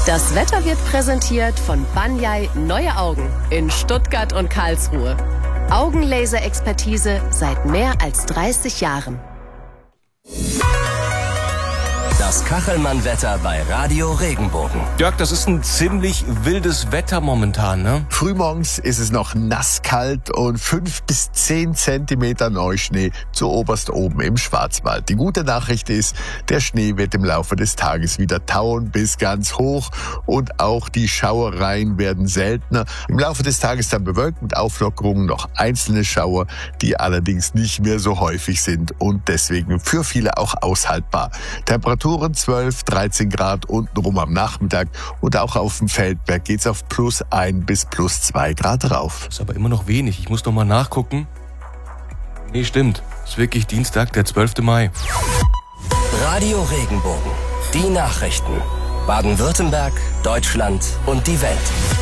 Das Wetter wird präsentiert von Banyai Neue Augen in Stuttgart und Karlsruhe. Augenlaser-Expertise seit mehr als 30 Jahren. Das Kachelmann-Wetter bei Radio Regenbogen. Jörg, das ist ein ziemlich wildes Wetter momentan, ne? Frühmorgens ist es noch nasskalt und 5 bis 10 Zentimeter Neuschnee zuoberst oben im Schwarzwald. Die gute Nachricht ist, der Schnee wird im Laufe des Tages wieder tauen bis ganz hoch und auch die Schauereien werden seltener. Im Laufe des Tages dann bewölkt mit Auflockerungen noch einzelne Schauer, die allerdings nicht mehr so häufig sind und deswegen für viele auch aushaltbar. Temperaturen 12, 13 Grad untenrum am Nachmittag und auch auf dem Feldberg geht's auf +1 bis +2 Grad rauf. Das ist aber immer noch wenig. Ich muss noch mal nachgucken. Nee, stimmt. Es ist wirklich Dienstag, der 12. Mai. Radio Regenbogen. Die Nachrichten. Baden-Württemberg, Deutschland und die Welt.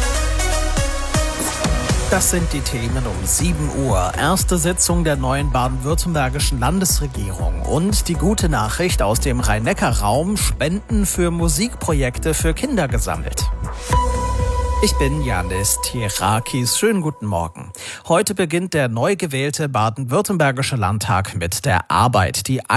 Das sind die Themen um 7 Uhr. Erste Sitzung der neuen baden-württembergischen Landesregierung. Und die gute Nachricht aus dem Rhein-Neckar-Raum: Spenden für Musikprojekte für Kinder gesammelt. Ich bin Janis Tierakis. Schönen guten Morgen. Heute beginnt der neu gewählte baden-württembergische Landtag mit der Arbeit. Die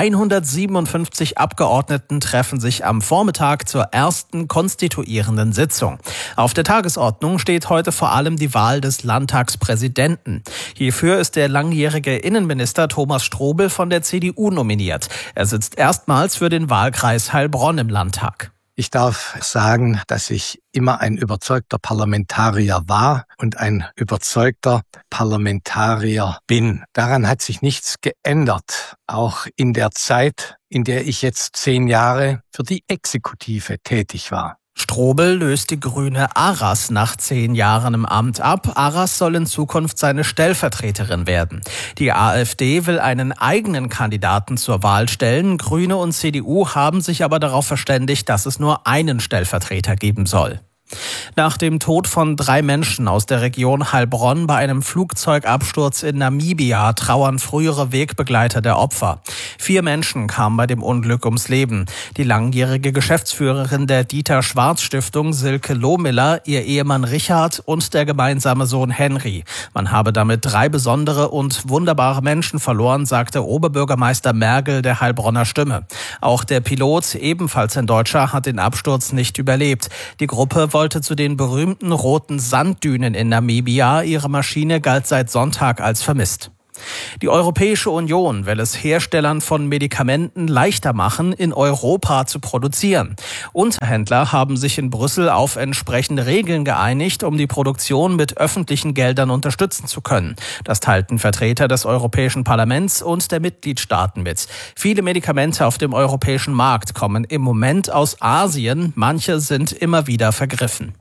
157 Abgeordneten treffen sich am Vormittag zur ersten konstituierenden Sitzung. Auf der Tagesordnung steht heute vor allem die Wahl des Landtagspräsidenten. Hierfür ist der langjährige Innenminister Thomas Strobel von der CDU nominiert. Er sitzt erstmals für den Wahlkreis Heilbronn im Landtag. Ich darf sagen, dass ich immer ein überzeugter Parlamentarier war und ein überzeugter Parlamentarier bin. Daran hat sich nichts geändert, auch in der Zeit, in der ich jetzt 10 Jahre für die Exekutive tätig war. Strobel löst die Grüne Aras nach 10 Jahren im Amt ab. Aras soll in Zukunft seine Stellvertreterin werden. Die AfD will einen eigenen Kandidaten zur Wahl stellen. Grüne und CDU haben sich aber darauf verständigt, dass es nur einen Stellvertreter geben soll. Nach dem Tod von 3 Menschen aus der Region Heilbronn bei einem Flugzeugabsturz in Namibia trauern frühere Wegbegleiter der Opfer. 4 Menschen kamen bei dem Unglück ums Leben. Die langjährige Geschäftsführerin der Dieter-Schwarz-Stiftung, Silke Lohmiller, ihr Ehemann Richard und der gemeinsame Sohn Henry. Man habe damit 3 besondere und wunderbare Menschen verloren, sagte Oberbürgermeister Mergel der Heilbronner Stimme. Auch der Pilot, ebenfalls ein Deutscher, hat den Absturz nicht überlebt. Die Gruppe wollte zu den berühmten roten Sanddünen in Namibia. Ihre Maschine galt seit Sonntag als vermisst. Die Europäische Union will es Herstellern von Medikamenten leichter machen, in Europa zu produzieren. Unterhändler haben sich in Brüssel auf entsprechende Regeln geeinigt, um die Produktion mit öffentlichen Geldern unterstützen zu können. Das teilten Vertreter des Europäischen Parlaments und der Mitgliedstaaten mit. Viele Medikamente auf dem europäischen Markt kommen im Moment aus Asien. Manche sind immer wieder vergriffen.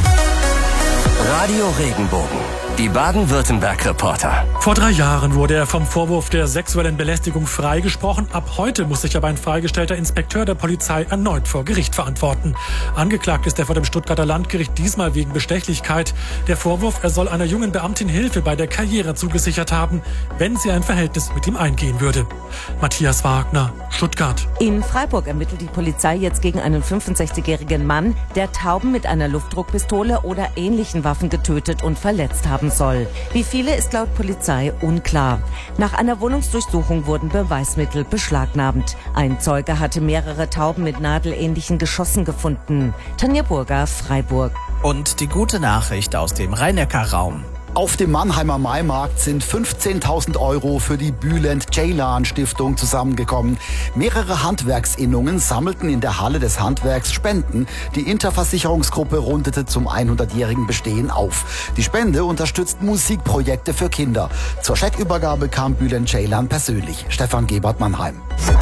Radio Regenbogen. Die Baden-Württemberg-Reporter. Vor 3 Jahren wurde er vom Vorwurf der sexuellen Belästigung freigesprochen. Ab heute muss sich aber ein freigestellter Inspekteur der Polizei erneut vor Gericht verantworten. Angeklagt ist er vor dem Stuttgarter Landgericht, diesmal wegen Bestechlichkeit. Der Vorwurf, er soll einer jungen Beamtin Hilfe bei der Karriere zugesichert haben, wenn sie ein Verhältnis mit ihm eingehen würde. Matthias Wagner, Stuttgart. In Freiburg ermittelt die Polizei jetzt gegen einen 65-jährigen Mann, der Tauben mit einer Luftdruckpistole oder ähnlichen Waffen getötet und verletzt haben soll. Wie viele ist laut Polizei unklar. Nach einer Wohnungsdurchsuchung wurden Beweismittel beschlagnahmt. Ein Zeuge hatte mehrere Tauben mit nadelähnlichen Geschossen gefunden. Tanja Burger, Freiburg. Und die gute Nachricht aus dem Rhein-Neckar-Raum. Auf dem Mannheimer Maimarkt sind 15.000 € für die Bülent-Ceylan-Stiftung zusammengekommen. Mehrere Handwerksinnungen sammelten in der Halle des Handwerks Spenden. Die Interversicherungsgruppe rundete zum 100-jährigen Bestehen auf. Die Spende unterstützt Musikprojekte für Kinder. Zur Scheckübergabe kam Bülent-Ceylan persönlich. Stefan Gebert, Mannheim.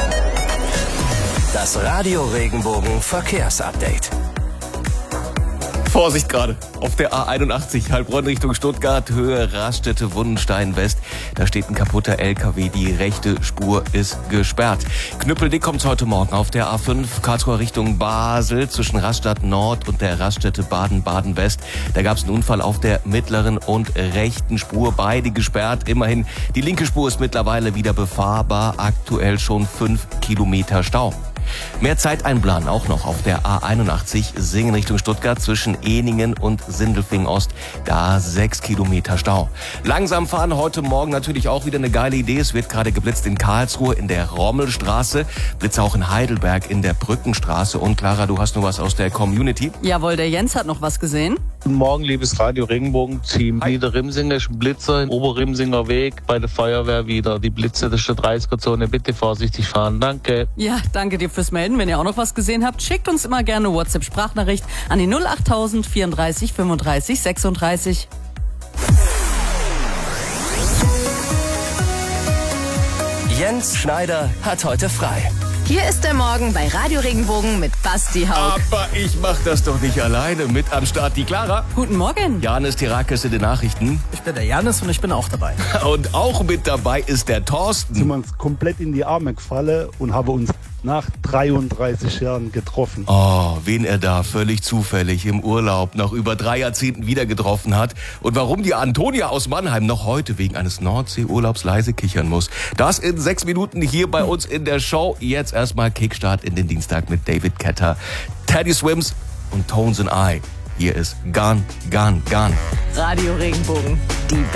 Das Radio Regenbogen Verkehrsupdate. Vorsicht gerade. Auf der A81 Heilbronn Richtung Stuttgart, Höhe Raststätte Wundenstein West. Da steht ein kaputter LKW. Die rechte Spur ist gesperrt. Knüppeldick kommt's heute Morgen auf der A5 Karlsruhe Richtung Basel zwischen Rastatt Nord und der Raststätte Baden-Baden West. Da gab's einen Unfall auf der mittleren und rechten Spur. Beide gesperrt. Immerhin, die linke Spur ist mittlerweile wieder befahrbar. Aktuell schon 5 Kilometer Stau. Mehr Zeit einplanen auch noch auf der A81 Singen Richtung Stuttgart zwischen Ehningen und Sindelfingen Ost. Da 6 Kilometer Stau. Langsam fahren heute Morgen natürlich auch wieder eine geile Idee. Es wird gerade geblitzt in Karlsruhe in der Rommelstraße. Blitze auch in Heidelberg in der Brückenstraße. Und Clara, du hast noch was aus der Community? Jawohl, der Jens hat noch was gesehen. Guten Morgen, liebes Radio Regenbogen-Team. Niederrimsinger ist ein Blitzer, Oberrimsinger Weg, bei der Feuerwehr wieder. Die Blitze der Stadt 30er-Zone, bitte vorsichtig fahren. Danke. Ja, danke dir fürs Melden. Wenn ihr auch noch was gesehen habt, schickt uns immer gerne WhatsApp-Sprachnachricht an die 08000 34 35 36. Jens Schneider hat heute frei. Hier ist der Morgen bei Radio Regenbogen mit Basti Haug. Aber ich mach das doch nicht alleine. Mit am Start die Clara. Guten Morgen. Janis Tirakis in den Nachrichten. Ich bin der Janis und ich bin auch dabei. Und auch mit dabei ist der Thorsten. Sind wir uns komplett in die Arme gefallen und haben uns nach 33 Jahren getroffen. Oh, wen er da völlig zufällig im Urlaub nach über 3 Jahrzehnten wieder getroffen hat und warum die Antonia aus Mannheim noch heute wegen eines Nordsee-Urlaubs leise kichern muss. Das in 6 Minuten hier bei uns in der Show. Jetzt erstmal Kickstart in den Dienstag mit David Ketter, Teddy Swims und Tones and I. Hier ist Gone, Gone, Gone. Radio Regenbogen, die